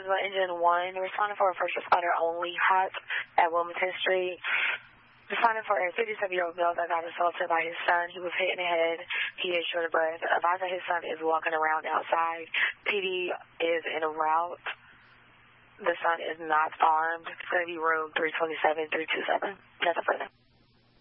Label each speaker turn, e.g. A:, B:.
A: Huntsville, Engine 1, responding for a first responder only, hot at Wilmington Street. Responding for a 57-year-old male that got assaulted by his son. He was hit in the head. He is short of breath. Advised that his son is walking around outside. PD is en route. The son is not armed. It's going to be room 327, 327. Nothing further.